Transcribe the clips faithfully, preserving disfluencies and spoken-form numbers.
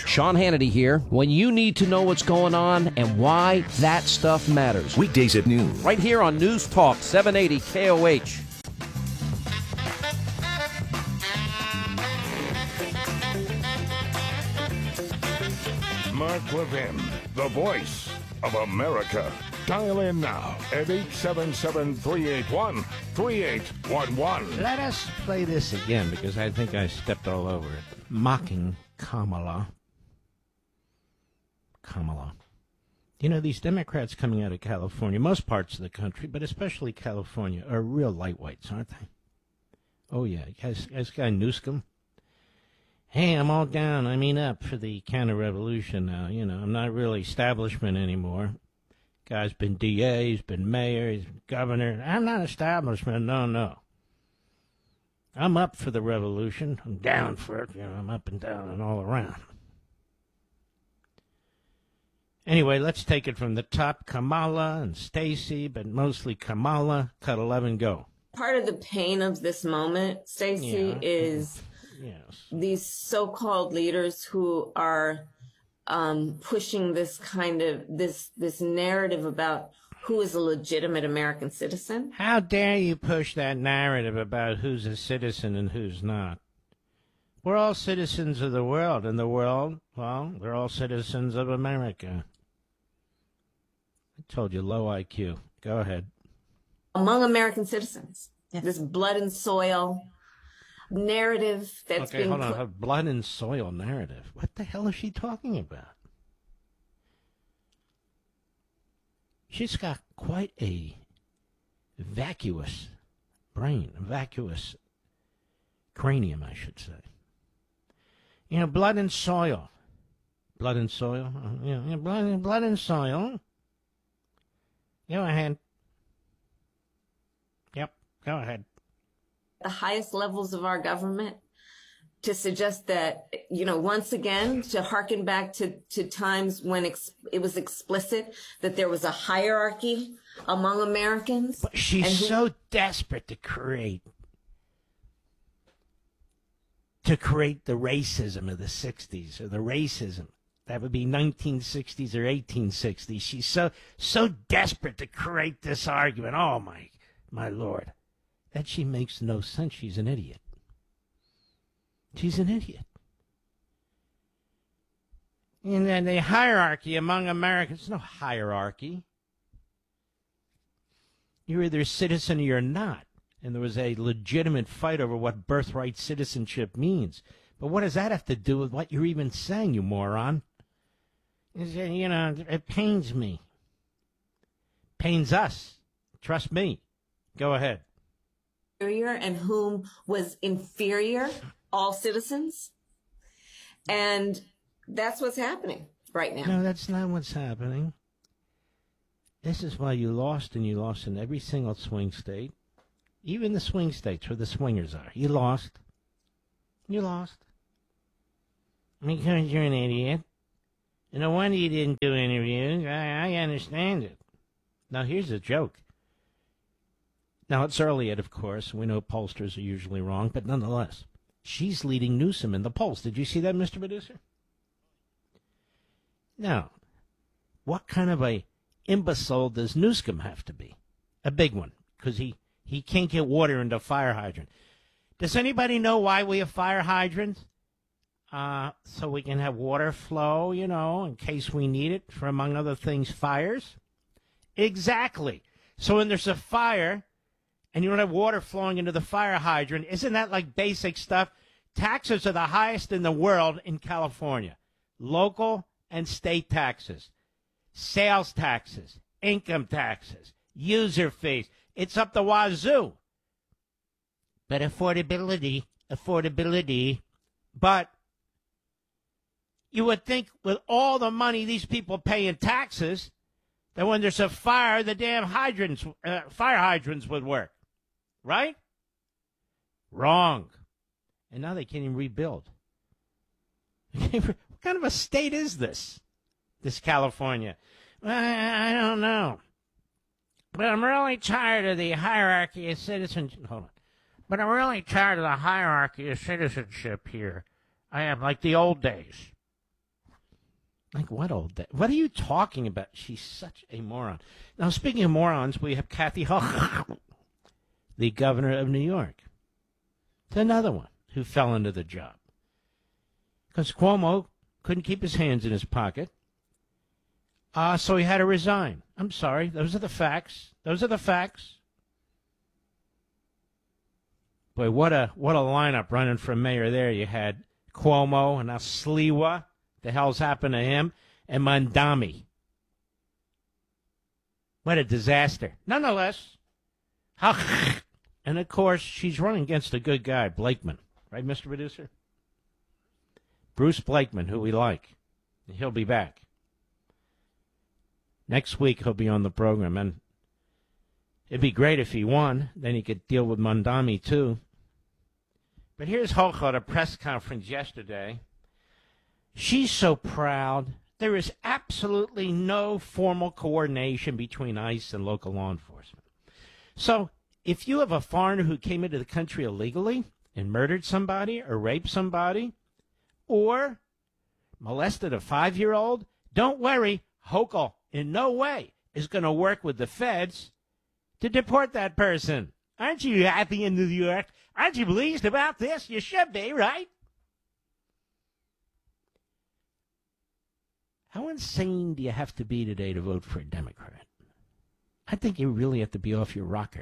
Sean Hannity here. When you need to know what's going on and why that stuff matters. Weekdays at noon. Right here on News Talk seven eighty K O H. Mark Levin, the voice of America. Dial in now at eight seven seven, three eight one, three eight one one. Let us play this again because I think I stepped all over it. Mocking Kamala. Kamala. You know, these Democrats coming out of California, most parts of the country, but especially California, are real lightweights, aren't they? Oh, yeah. Guys, guys guy Newsom. Hey, I'm all down. I mean up for the counter-revolution now. You know, I'm not really establishment anymore. Guy's been D A, he's been mayor, he's been governor. I'm not establishment, no, no. I'm up for the revolution. I'm down for it. You know, I'm up and down and all around. Anyway, let's take it from the top. Kamala and Stacey, but mostly Kamala. Cut eleven, go. Part of the pain of this moment, Stacey, Yeah. is Yes. these so-called leaders who are um, pushing this kind of this this narrative about who is a legitimate American citizen. How dare you push that narrative about who's a citizen and who's not? We're all citizens of the world, and the world, well, they're all citizens of America. I told you, low I Q. Go ahead. Among American citizens, this blood and soil narrative that's Okay, being hold on. put. Her blood and soil narrative. What the hell is she talking about? She's got quite a vacuous brain, a vacuous cranium, I should say. You know, blood and soil. Blood and soil? Uh, yeah, yeah, blood, blood and soil. Go ahead. Yep, go ahead. The highest levels of our government to suggest that, you know, once again, to harken back to, to times when ex- it was explicit that there was a hierarchy among Americans. But she's and who- so desperate to create to create the racism of the sixties, or the racism. That would be nineteen sixties or eighteen sixties. She's so so desperate to create this argument. Oh, my, my Lord. That she makes no sense. She's an idiot. She's an idiot. And then the hierarchy among Americans, no hierarchy. You're either a citizen or you're not. And there was a legitimate fight over what birthright citizenship means. But what does that have to do with what you're even saying, you moron? You know, it pains me. Pains us. Trust me. Go ahead. Inferior and whom was inferior, all citizens. And that's what's happening right now. No, that's not what's happening. This is why you lost, and you lost in every single swing state. Even the swing states where the swingers are. You lost. You lost. Because you're an idiot. And no wonder you didn't do interviews. I, I understand it. Now, here's a joke. Now, it's early yet, of course. We know pollsters are usually wrong, but nonetheless, she's leading Newsom in the polls. Did you see that, Mister Producer? Now, what kind of a imbecile does Newsom have to be? A big one, because he, he can't get water into a fire hydrant. Does anybody know why we have fire hydrants? Uh, so we can have water flow, you know, in case we need it for, among other things, fires? Exactly. So when there's a fire and you don't have water flowing into the fire hydrant, isn't that like basic stuff? Taxes are the highest in the world in California. Local and state taxes, sales taxes, income taxes, user fees. It's up the wazoo. But affordability, affordability. But you would think with all the money these people pay in taxes, that when there's a fire, the damn hydrants, uh, fire hydrants would work. Right? Wrong. And now they can't even rebuild. What kind of a state is this? This California? I, I don't know. But I'm really tired of the hierarchy of citizenship. Hold on. But I'm really tired of the hierarchy of citizenship here. I am like the old days. Like, what old day? What are you talking about? She's such a moron. Now, speaking of morons, we have Kathy Hochul, the governor of New York. It's another one who fell into the job. Because Cuomo couldn't keep his hands in his pocket. Uh, so he had to resign. I'm sorry. Those are the facts. Those are the facts. Boy, what a what a lineup running for mayor there. You had Cuomo and now Sliwa. The hell's happened to him? And Mondami. What a disaster. Nonetheless, and of course, she's running against a good guy, Blakeman. Right, Mister Producer? Bruce Blakeman, who we like. He'll be back. Next week, he'll be on the program. And it'd be great if he won. Then he could deal with Mondami, too. But here's Hochul at a press conference yesterday. She's so proud. There is absolutely no formal coordination between ICE and local law enforcement. So if you have a foreigner who came into the country illegally and murdered somebody or raped somebody or molested a five-year-old, don't worry. Hochul in no way is going to work with the feds to deport that person. Aren't you happy in New York? Aren't you pleased about this? You should be, right? How insane do you have to be today to vote for a Democrat? I think you really have to be off your rocker.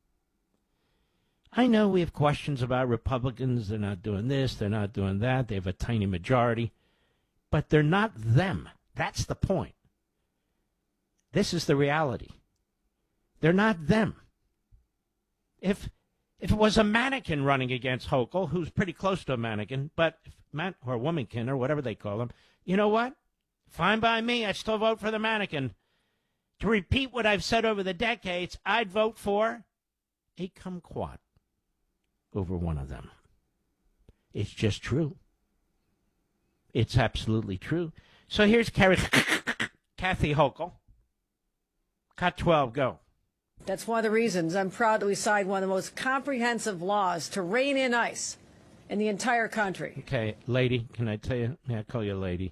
I know we have questions about Republicans. They're not doing this. They're not doing that. They have a tiny majority. But they're not them. That's the point. This is the reality. They're not them. If if it was a mannequin running against Hochul, who's pretty close to a mannequin, but if man or a womankin or whatever they call them, you know what? Fine by me. I still vote for the mannequin. To repeat what I've said over the decades, I'd vote for a kumquat over one of them. It's just true. It's absolutely true. So here's Carrie, Kathy Hochul. Cut twelve, go. That's one of the reasons I'm proud that we signed one of the most comprehensive laws to rein in ICE in the entire country. Okay, lady, can I tell you? May I call you a lady?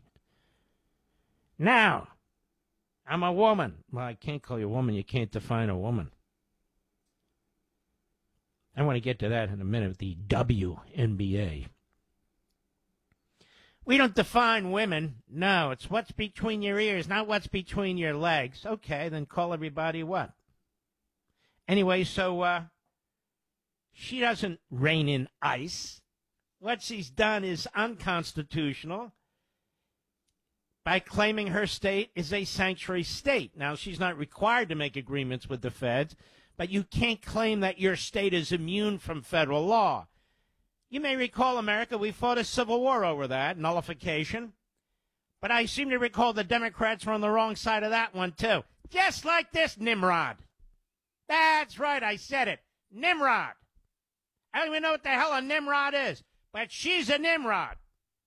Now, I'm a woman. Well, I can't call you a woman. You can't define a woman. I want to get to that in a minute, the W N B A. We don't define women. No, it's what's between your ears, not what's between your legs. Okay, then call everybody what? Anyway, so uh, she doesn't rein in ICE. What she's done is unconstitutional by claiming her state is a sanctuary state. Now, she's not required to make agreements with the feds, but you can't claim that your state is immune from federal law. You may recall, America, we fought a civil war over that, nullification. But I seem to recall the Democrats were on the wrong side of that one, too. Just like this Nimrod. That's right, I said it. Nimrod. I don't even know what the hell a Nimrod is, but she's a Nimrod.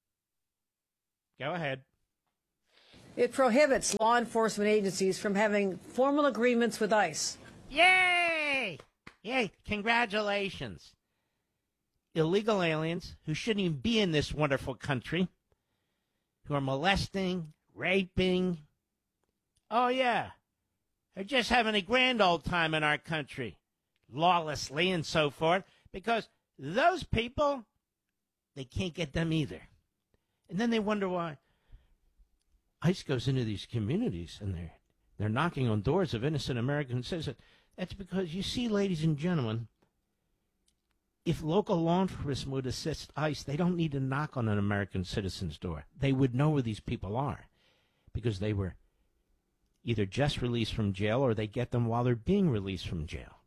Go ahead. It prohibits law enforcement agencies from having formal agreements with ICE. Yay! Yay, congratulations. Illegal aliens who shouldn't even be in this wonderful country, who are molesting, raping. Oh, yeah. They're just having a grand old time in our country, lawlessly and so forth, because those people, they can't get them either. And then they wonder why ICE goes into these communities and they're, they're knocking on doors of innocent American citizens. That's because, you see, ladies and gentlemen, if local law enforcement would assist ICE, they don't need to knock on an American citizen's door. They would know where these people are because they were either just released from jail or they get them while they're being released from jail.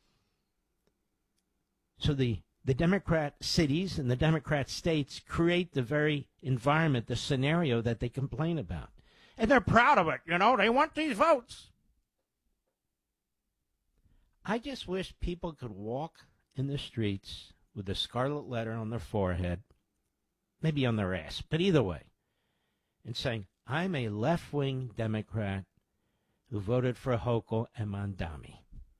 So the, the Democrat cities and the Democrat states create the very environment, the scenario that they complain about. And they're proud of it, you know. They want these votes. I just wish people could walk in the streets with a scarlet letter on their forehead, maybe on their ass, but either way, and saying, I'm a left-wing Democrat who voted for Hochul and Mondami.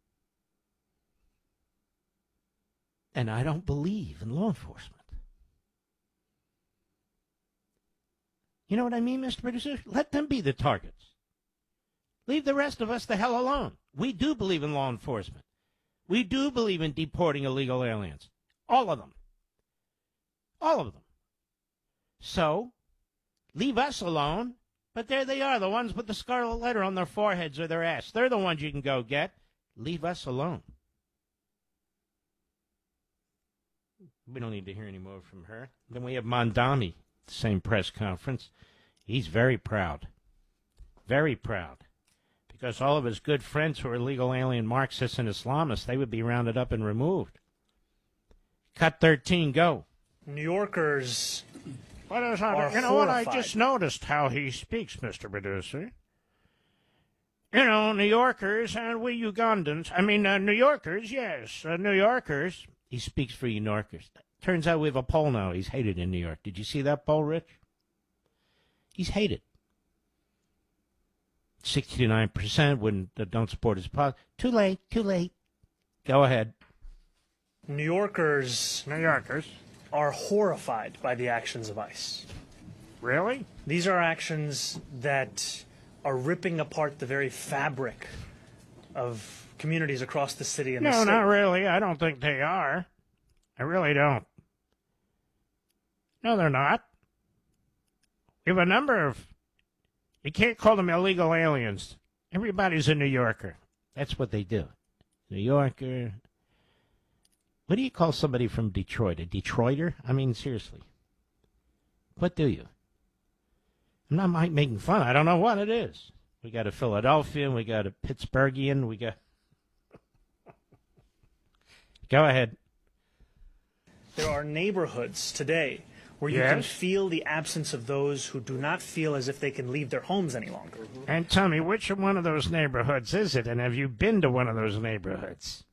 And I don't believe in law enforcement. You know what I mean, Mister Producer? Let them be the targets. Leave the rest of us the hell alone. We do believe in law enforcement. We do believe in deporting illegal aliens. All of them. All of them. So, leave us alone. But there they are, the ones with the scarlet letter on their foreheads or their ass. They're the ones you can go get. Leave us alone. We don't need to hear any more from her. Then we have Mondami, the same press conference. He's very proud. Very proud. Because all of his good friends who are illegal alien Marxists and Islamists, they would be rounded up and removed. Cut thirteen, go. New Yorkers What is that? are You know what? I horrified. just noticed how he speaks, Mister Producer. You know, New Yorkers and we Ugandans, I mean, uh, New Yorkers, yes, uh, New Yorkers. He speaks for New Yorkers. Turns out we have a poll now. He's hated in New York. Did you see that poll, Rich? He's hated. sixty-nine percent wouldn't, uh, don't support his policy. Too late, too late. Go ahead. New Yorkers New Yorkers. are horrified by the actions of ICE. Really? These are actions that are ripping apart the very fabric of communities across the city and the No, state. not really. I don't think they are. I really don't. No, they're not. We have a number of... You can't call them illegal aliens. Everybody's a New Yorker. That's what they do. New Yorker. What do you call somebody from Detroit? A Detroiter? I mean, seriously. What do you? I'm not mi- making fun. I don't know what it is. We got a Philadelphian. We got a Pittsburghian. We got... Go ahead. There are neighborhoods today where you Yes. can feel the absence of those who do not feel as if they can leave their homes any longer. And tell me, which one of those neighborhoods is it? And have you been to one of those neighborhoods?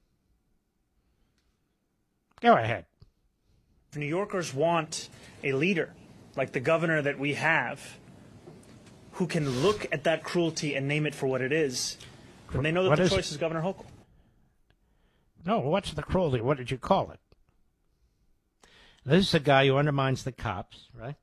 Go ahead. New Yorkers want a leader like the governor that we have who can look at that cruelty and name it for what it is. And they know that What the is choice it? is Governor Hochul. No, what's the cruelty? What did you call it? This is a guy who undermines the cops, right?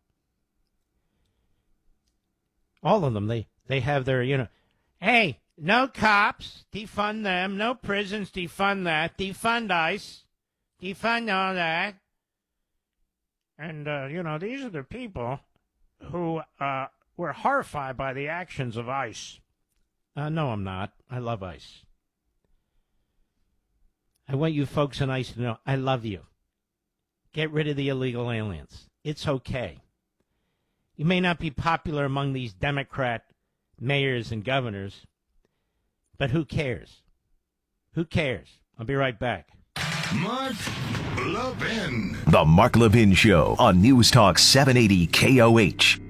All of them, they, they have their, you know, hey, no cops, defund them, no prisons, defund that, defund ICE, defund all that. And, uh, you know, these are the people who uh, were horrified by the actions of ICE. Uh, no, I'm not. I love ICE. I want you folks in ICE to know I love you. Get rid of the illegal aliens. It's okay. You may not be popular among these Democrat mayors and governors, but who cares? Who cares? I'll be right back. Mark Levin. The Mark Levin Show on News Talk seven eighty K O H.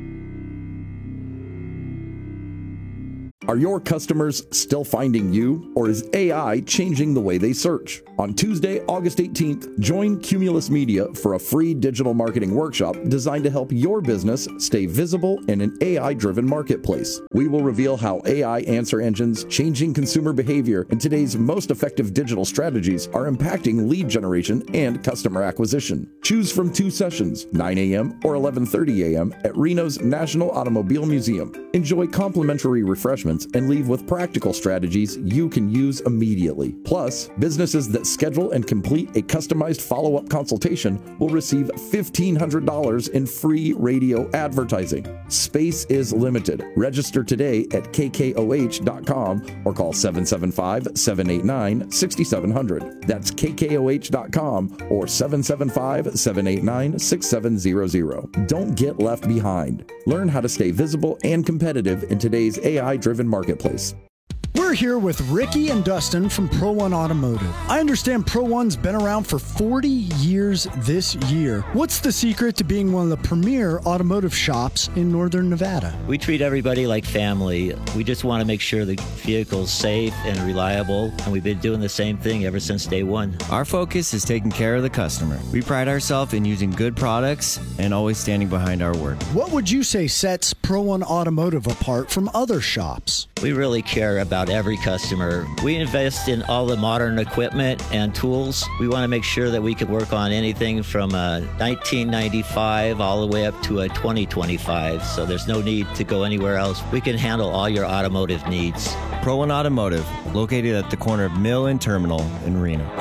Are your customers still finding you, or is A I changing the way they search? On Tuesday, August eighteenth, join Cumulus Media for a free digital marketing workshop designed to help your business stay visible in an A I-driven marketplace. We will reveal how A I answer engines, changing consumer behavior, and today's most effective digital strategies are impacting lead generation and customer acquisition. Choose from two sessions, nine a.m. or eleven thirty a.m. at Reno's National Automobile Museum. Enjoy complimentary refreshments and leave with practical strategies you can use immediately. Plus, businesses that schedule and complete a customized follow-up consultation will receive fifteen hundred dollars in free radio advertising. Space is limited. Register today at K K O H dot com or call seven seven five, seven eight nine, six seven zero zero. That's K K O H dot com or seven seven five, seven eight nine, six seven zero zero. Don't get left behind. Learn how to stay visible and competitive in today's A I-driven marketplace. We're here with Ricky and Dustin from Pro One Automotive. I understand Pro One's been around for forty years this year. What's the secret to being one of the premier automotive shops in Northern Nevada? We treat everybody like family. We just want to make sure the vehicle's safe and reliable, and we've been doing the same thing ever since day one. Our focus is taking care of the customer. We pride ourselves in using good products and always standing behind our word. What would you say sets Pro One Automotive apart from other shops? We really care about every customer. We invest in all the modern equipment and tools. We want to make sure that we can work on anything from a nineteen ninety-five all the way up to a twenty twenty-five, so there's no need to go anywhere else. We can handle all your automotive needs. Pro One Automotive, located at the corner of Mill and Terminal in Reno.